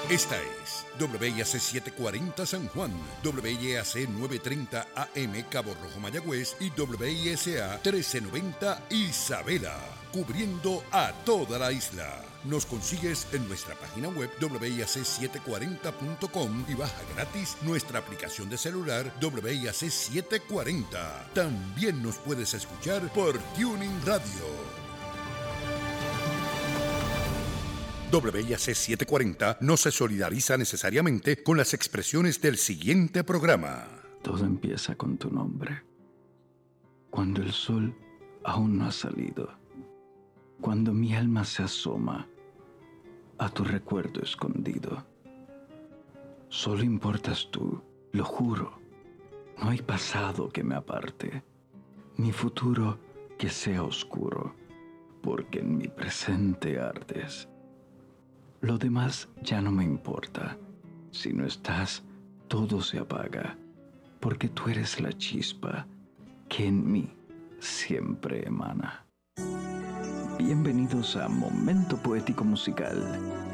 Esta es WIAC 740 San Juan, WIAC 930 AM Cabo Rojo Mayagüez y WISA 1390 Isabela, cubriendo a toda la isla. Nos consigues en nuestra página web WIAC740.com y baja gratis nuestra aplicación de celular WIAC 740. También nos puedes escuchar por Tuning Radio. WIAC 740 no se solidariza necesariamente con las expresiones del siguiente programa. Todo empieza con tu nombre. Cuando el sol aún no ha salido. Cuando mi alma se asoma a tu recuerdo escondido. Solo importas tú, lo juro. No hay pasado que me aparte, ni futuro que sea oscuro, porque en mi presente ardes. Lo demás ya no me importa. Si no estás, todo se apaga, porque tú eres la chispa que en mí siempre emana. Bienvenidos a Momento Poético Musical,